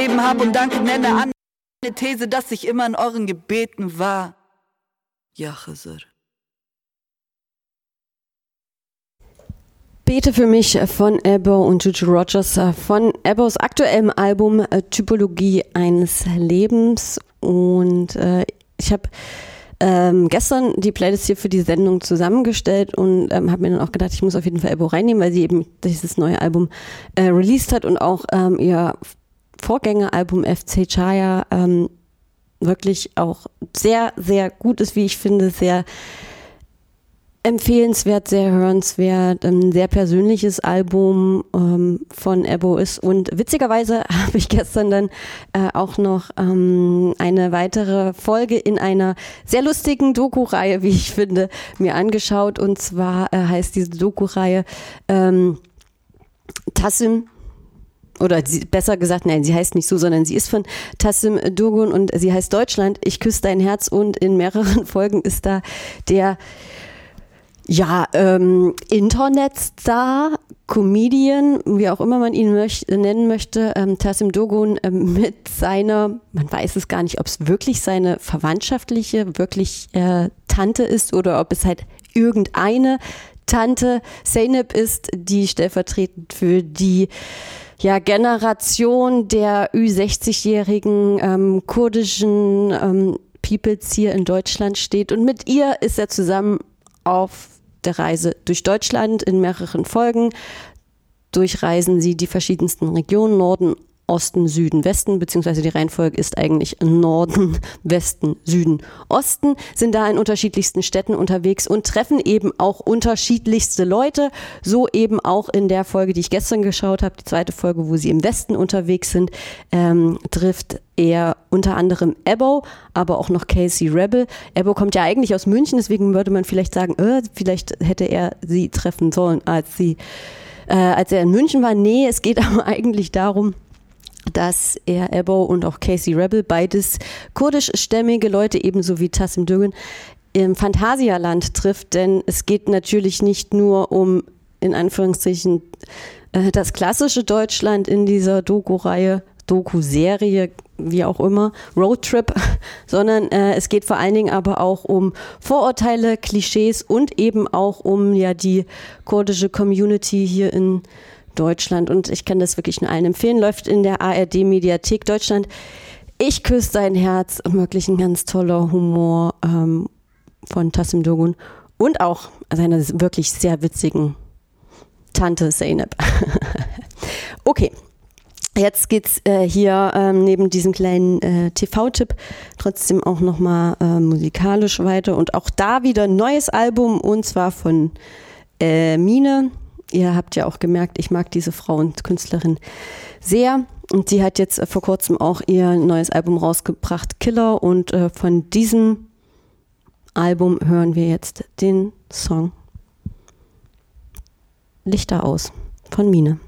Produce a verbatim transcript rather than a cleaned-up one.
gegeben habe und danke nenne an eine These, dass ich immer in euren Gebeten war. Ja, Chizr. Bete für mich von Ebo und Juju Rogers von Ebos aktuellem Album äh, Typologie eines Lebens. Und äh, ich habe ähm, gestern die Playlist hier für die Sendung zusammengestellt und ähm, habe mir dann auch gedacht, ich muss auf jeden Fall Ebo reinnehmen, weil sie eben dieses neue Album äh, released hat und auch ähm, ihr Vorgängeralbum F C Chaya ähm, wirklich auch sehr, sehr gut ist, wie ich finde, sehr empfehlenswert, sehr hörenswert, ein sehr persönliches Album ähm, von Ebo ist. Und witzigerweise habe ich gestern dann äh, auch noch ähm, eine weitere Folge in einer sehr lustigen Doku-Reihe, wie ich finde, mir angeschaut. Und zwar äh, heißt diese Doku-Reihe ähm, Tassim. Oder sie, besser gesagt, nein, sie heißt nicht so, sondern sie ist von Tassim Dogun und sie heißt Deutschland, ich küsse dein Herz. Und in mehreren Folgen ist da der Ja, ähm, Internetstar, Comedian, wie auch immer man ihn möcht, nennen möchte, ähm, Tassim Dogun ähm, mit seiner, man weiß es gar nicht, ob es wirklich seine verwandtschaftliche, wirklich äh, Tante ist oder ob es halt irgendeine Tante Zeynep ist, die stellvertretend für die ja, Generation der Ü sechzig-jährigen ähm, kurdischen ähm, Peoples hier in Deutschland steht. Und mit ihr ist er zusammen auf der Reise durch Deutschland in mehreren Folgen. Durchreisen sie die verschiedensten Regionen, Norden, Osten, Süden, Westen, beziehungsweise die Reihenfolge ist eigentlich Norden, Westen, Süden, Osten, sind da in unterschiedlichsten Städten unterwegs und treffen eben auch unterschiedlichste Leute, so eben auch in der Folge, die ich gestern geschaut habe, die zweite Folge, wo sie im Westen unterwegs sind, ähm, trifft er unter anderem Ebo, aber auch noch Casey Rebel. Ebo kommt ja eigentlich aus München, deswegen würde man vielleicht sagen, äh, vielleicht hätte er sie treffen sollen, als sie, äh, als er in München war. Nee, es geht aber eigentlich darum, dass er Ebo und auch Casey Rebel, beides kurdischstämmige Leute, ebenso wie Tassim Dogun, im Phantasialand trifft, denn es geht natürlich nicht nur um, in Anführungszeichen, äh, das klassische Deutschland in dieser Doku-Reihe, Doku-Serie, wie auch immer, Roadtrip, sondern äh, es geht vor allen Dingen aber auch um Vorurteile, Klischees und eben auch um ja die kurdische Community hier in Deutschland. Und ich kann das wirklich nur allen empfehlen. Läuft in der A R D-Mediathek Deutschland. Ich küsse dein Herz. Wirklich ein ganz toller Humor ähm, von Tassim Dogun und auch seiner wirklich sehr witzigen Tante Zeynep. Okay. Jetzt geht's äh, hier ähm, neben diesem kleinen äh, T V-Tipp trotzdem auch nochmal äh, musikalisch weiter. Und auch da wieder ein neues Album, und zwar von äh, Mine. Ihr habt ja auch gemerkt, ich mag diese Frau und Künstlerin sehr. Und sie hat jetzt äh, vor kurzem auch ihr neues Album rausgebracht, Killer. Und äh, von diesem Album hören wir jetzt den Song Lichter aus von Mine.